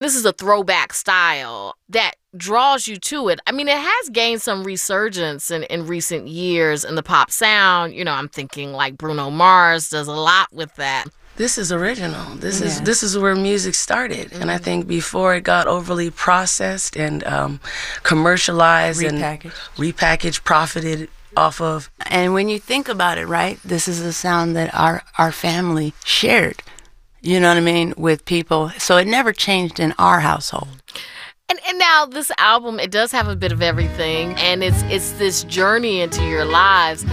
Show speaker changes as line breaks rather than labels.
This is a throwback style that draws you to it. I mean, it has gained some resurgence in recent years in the pop sound. I'm thinking like Bruno Mars does a lot with that.
This is original. This is where music started. And I think before it got overly processed and commercialized and repackaged, profited off of.
And when you think about it, right, this is a sound that our family shared. You know what I mean? With people. So it never changed in our household.
And now this album, it does have a bit of everything. And it's this journey into your lives.